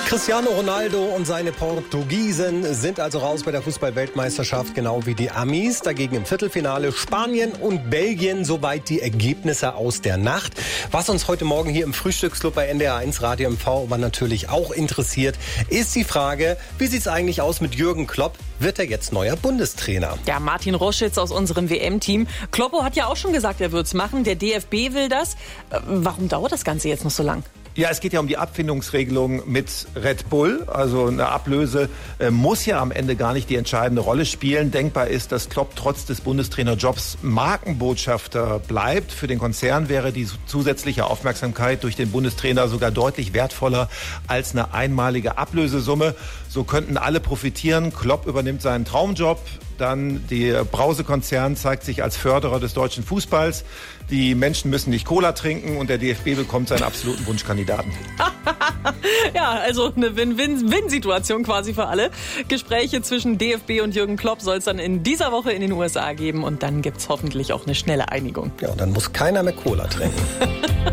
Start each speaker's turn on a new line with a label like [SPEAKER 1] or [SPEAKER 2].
[SPEAKER 1] Cristiano Ronaldo und seine Portugiesen sind also raus bei der Fußball-Weltmeisterschaft, genau wie die Amis. Dagegen im Viertelfinale Spanien und Belgien, soweit die Ergebnisse aus der Nacht. Was uns heute Morgen hier im Frühstücksclub bei NDR1 Radio MV aber natürlich auch interessiert, ist die Frage, wie sieht's eigentlich aus mit Jürgen Klopp? Wird er jetzt neuer Bundestrainer?
[SPEAKER 2] Ja, Martin Roschitz aus unserem WM-Team. Kloppo hat ja auch schon gesagt, er wird's machen. Der DFB will das. Warum dauert das Ganze jetzt noch so lang?
[SPEAKER 3] Ja, es geht ja um die Abfindungsregelung mit Red Bull. Also eine Ablöse muss ja am Ende gar nicht die entscheidende Rolle spielen. Denkbar ist, dass Klopp trotz des Bundestrainerjobs Markenbotschafter bleibt. Für den Konzern wäre die zusätzliche Aufmerksamkeit durch den Bundestrainer sogar deutlich wertvoller als eine einmalige Ablösesumme. So könnten alle profitieren. Klopp übernimmt seinen Traumjob. Dann der Brause-Konzern zeigt sich als Förderer des deutschen Fußballs. Die Menschen müssen nicht Cola trinken und der DFB bekommt seinen absoluten Wunschkandidaten.
[SPEAKER 2] Ja, also eine Win-Win-Win-Situation quasi für alle. Gespräche zwischen DFB und Jürgen Klopp soll es dann in dieser Woche in den USA geben und dann gibt's hoffentlich auch eine schnelle Einigung.
[SPEAKER 1] Ja, und dann muss keiner mehr Cola trinken.